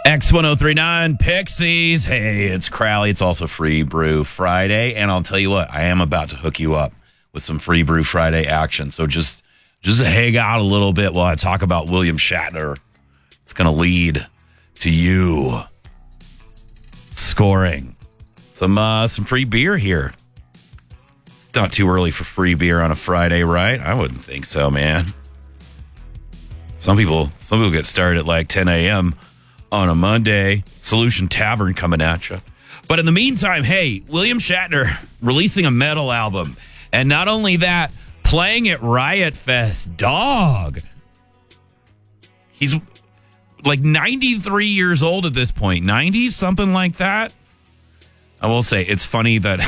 X1039 Pixies. Hey, it's Crowley. It's also Free Brew Friday. And I'll tell you what, I am about to hook you up with some Free Brew Friday action. So just hang out a little bit while I talk about William Shatner. It's going to lead to you scoring some people beer here. It's not too early for free beer on a Friday, right? I wouldn't think so, man. Some people get started at like 10 a.m. on a Monday. Solution Tavern coming at you. But in the meantime, hey, William Shatner releasing a metal album. And not only that, playing at Riot Fest. Dog. He's like 93 years old at this point. 90, something like that. I will say, it's funny that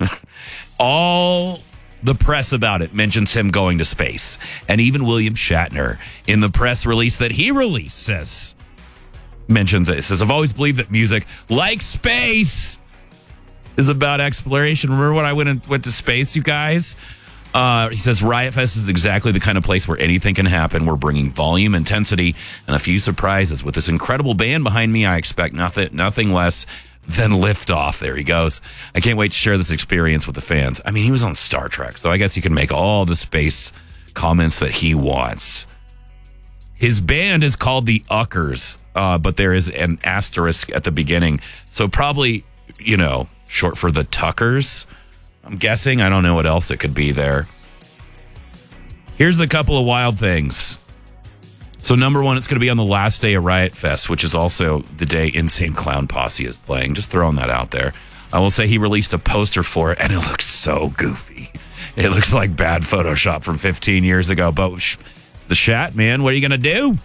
all the press about it mentions him going to space. And even William Shatner, in the press release that he released, mentions it. It says, I've always believed that music, like space, is about exploration. Remember when I went to space, you guys? He says, Riot Fest is exactly the kind of place where anything can happen. We're bringing volume, intensity, and a few surprises. With this incredible band behind me, I expect nothing less than liftoff. There he goes. I can't wait to share this experience with the fans. I mean, he was on Star Trek, so I guess he can make all the space comments that he wants. His band is called the Uckers, but there is an asterisk at the beginning. So probably, short for the Tuckers, I'm guessing. I don't know what else it could be there. Here's a couple of wild things. So number one, it's going to be on the last day of Riot Fest, which is also the day Insane Clown Posse is playing. Just throwing that out there. I will say he released a poster for it, and it looks so goofy. It looks like bad Photoshop from 15 years ago, but the Shat, man, what are you going to do?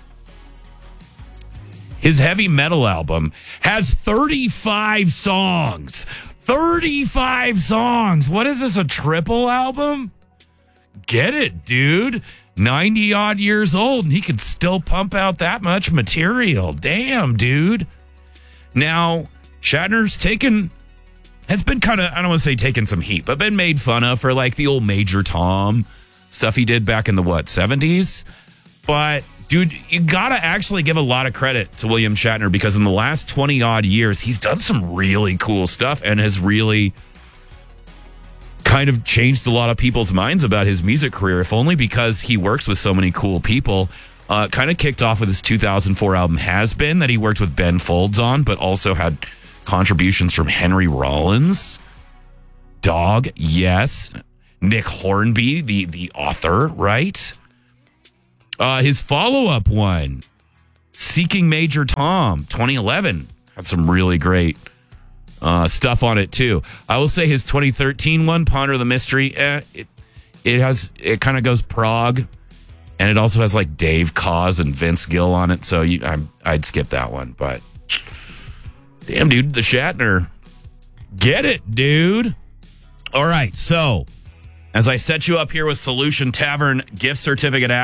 His heavy metal album has 35 songs. 35 songs. What is this, a triple album? Get it, dude. 90 odd years old, and he can still pump out that much material. Damn, dude. Now, Shatner's has been kind of, I don't want to say taking some heat, but been made fun of for like the old Major Tom stuff he did back in the 70s. But dude, you gotta actually give a lot of credit to William Shatner, because in the last 20 odd years, he's done some really cool stuff and has really kind of changed a lot of people's minds about his music career, if only because he works with so many cool people. Kind of kicked off with his 2004 album Has Been, that he worked with Ben Folds on, but also had contributions from Henry Rollins, Dog, yes, Nick Hornby, the author, right? His follow-up one, Seeking Major Tom, 2011, had some really great stuff on it too. I will say his 2013 one, Ponder the Mystery, it kind of goes prog, and it also has like Dave Koz and Vince Gill on it. So I'd skip that one. But damn, dude, the Shatner, get it, dude. All right, so as I set you up here with Solution Tavern gift certificate